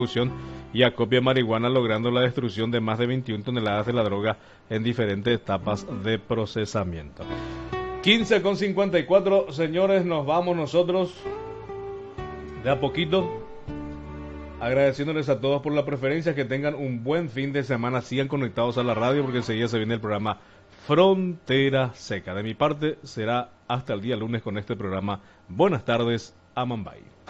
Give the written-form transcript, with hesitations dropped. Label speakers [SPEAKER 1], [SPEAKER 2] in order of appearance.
[SPEAKER 1] y acopio de marihuana, logrando la destrucción de más de 21 toneladas de la droga en diferentes etapas de procesamiento. 15:54, señores, nos vamos nosotros de a poquito, agradeciéndoles a todos por la preferencia, que tengan un buen fin de semana, sigan conectados a la radio porque enseguida se viene el programa Frontera Seca. De mi parte será hasta el día lunes con este programa. Buenas tardes, Amambay.